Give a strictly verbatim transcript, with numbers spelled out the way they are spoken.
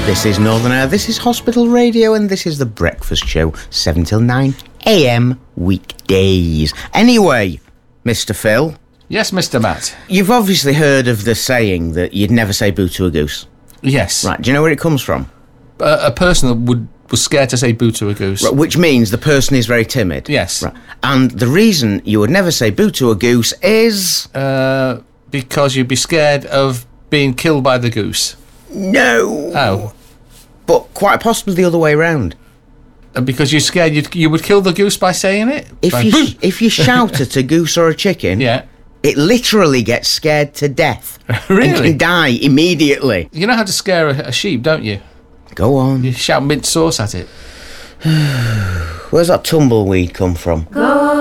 This is Northern Air, this is Hospital Radio, and this is The Breakfast Show, seven till nine a m weekdays. Anyway, Mister Phil. Yes, Mister Matt. You've obviously heard of the saying that you'd never say boo to a goose. Yes. Right, do you know where it comes from? Uh, a person that would was scared to say boo to a goose. Right, which means the person is very timid. Yes. Right. And the reason you would never say boo to a goose is... Uh, because you'd be scared of being killed by the goose. No. Oh. But quite possibly the other way around. Uh, because you're scared you'd, you would kill the goose by saying it? If By you boo. sh- if you shout at a goose or a chicken, Yeah. it literally gets scared to death. Really? And can die immediately. You know how to scare a, a sheep, don't you? Go on. You shout mint sauce at it. Where's that tumbleweed come from? Go